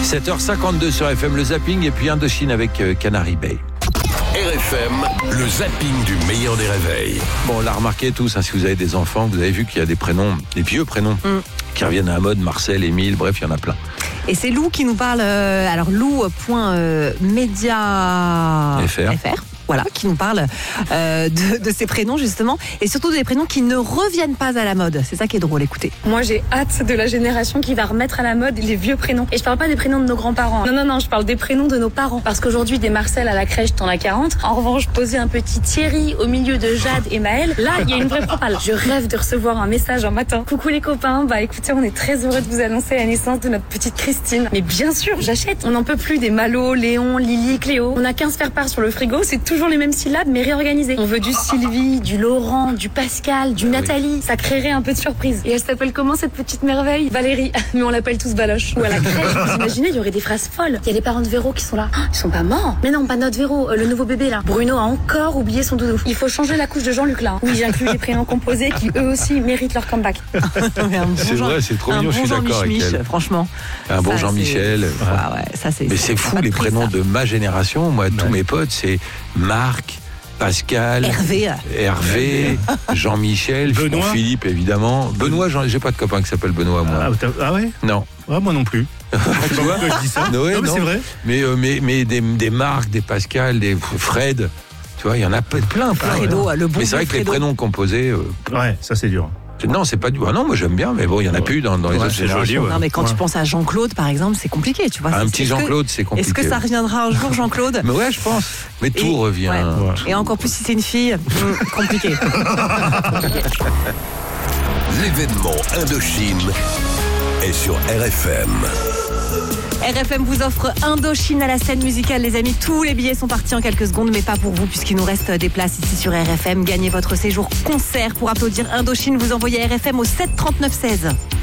7h52 sur FM, le zapping, et puis Indochine avec Canary Bay. RFM, le zapping du meilleur des réveils. Bon, on l'a remarqué tous, si vous avez des enfants, vous avez vu qu'il y a des prénoms, des vieux prénoms, qui reviennent à la mode, Marcel, Émile, bref, il y en a plein. Et c'est Lou qui nous parle, alors Lou.media.fr. Voilà, qui nous parle de ces prénoms justement, et surtout des prénoms qui ne reviennent pas à la mode. C'est ça qui est drôle, écoutez. Moi j'ai hâte de la génération qui va remettre à la mode les vieux prénoms. Et je parle pas des prénoms de nos grands-parents. Non, je parle des prénoms de nos parents. Parce qu'aujourd'hui des Marcel à la crèche, t'en as 40. En revanche, poser un petit Thierry au milieu de Jade et Maël, là il y a une vraie propale. Je rêve de recevoir un message un matin. Coucou les copains, écoutez, on est très heureux de vous annoncer la naissance de notre petite Christine. Mais bien sûr, j'achète. On n'en peut plus des Malo, Léon, Lily, Cléo. On a 15 faire-part sur le frigo, c'est toujours les mêmes syllabes mais réorganisées. On veut du Sylvie, du Laurent, du Pascal, du Nathalie. Ça créerait un peu de surprise. Et elle s'appelle comment cette petite merveille? Valérie, mais on l'appelle tous Baloche. Ou à la crèche, vous imaginez, il y aurait des phrases folles. Il y a les parents de Véro qui sont là. Ils sont pas morts. Mais non, pas notre Véro, le nouveau bébé là. Bruno a encore oublié son doudou. Il faut changer la couche de Jean-Luc là. Oui, j'inclus les prénoms composés qui eux aussi méritent leur comeback. C'est vrai, c'est trop mignon, je suis d'accord avec elle. Franchement. Un bon Jean-Michel. Mais c'est fou, les prénoms de ma génération. Moi, tous mes potes, c'est Marc, Pascal, Hervé, Jean-Michel, Benoît, Philippe évidemment. Benoît, j'ai pas de copain qui s'appelle Benoît, moi. Ah ouais? Non. Ah, moi non plus. Tu vois, je dis ça. Non, mais c'est vrai. Mais des Marc, des Pascal, des Fred, tu vois, il y en a plein. Fredo, le bon mais c'est vrai que les prénoms composés. Ouais, ça c'est dur. Non, c'est pas du. Ah non, moi j'aime bien, mais bon, il y en a plus dans les autres générations. Non, mais quand tu penses à Jean-Claude, par exemple, c'est compliqué, tu vois. Un petit Jean-Claude, c'est compliqué. Est-ce que ça reviendra un jour, Jean-Claude? Mais ouais, je pense. Mais tout revient. Ouais. Et encore plus si c'est une fille, compliqué. L'événement Indochine est sur RFM. RFM vous offre Indochine à la scène musicale, les amis. Tous les billets sont partis en quelques secondes, mais pas pour vous, puisqu'il nous reste des places ici sur RFM. Gagnez votre séjour concert pour applaudir Indochine. Vous envoyez RFM au 7 39 16.